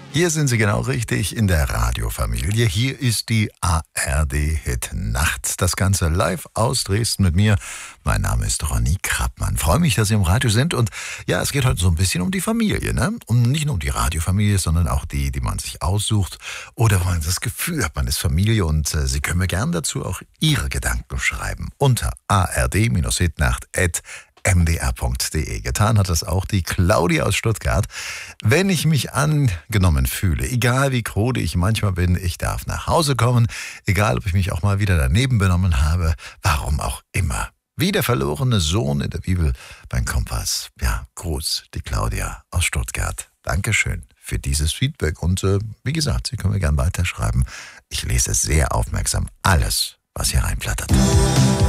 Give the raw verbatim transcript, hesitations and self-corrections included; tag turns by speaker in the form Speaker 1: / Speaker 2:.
Speaker 1: Hier sind Sie genau richtig in der Radiofamilie. Hier ist die A R D-Hit Nacht. Das Ganze live aus Dresden mit mir. Mein Name ist Ronny Krappmann. Freue mich, dass Sie im Radio sind. Und ja, es geht heute so ein bisschen um die Familie, ne? Um nicht nur um die Radiofamilie, sondern auch die, die man sich aussucht. Oder wo man das Gefühl hat, man ist Familie. Und äh, Sie können mir gern dazu auch Ihre Gedanken schreiben. Unter a r d hitnacht at m d r punkt d e. Getan hat das auch die Claudia aus Stuttgart. Wenn ich mich angenommen fühle, egal wie krude ich manchmal bin, ich darf nach Hause kommen, egal ob ich mich auch mal wieder daneben benommen habe, warum auch immer. Wie der verlorene Sohn in der Bibel beim Kompass. Ja, Gruß, die Claudia aus Stuttgart. Dankeschön für dieses Feedback und äh, wie gesagt, Sie können mir gerne weiterschreiben. Ich lese sehr aufmerksam alles, was hier reinplattert.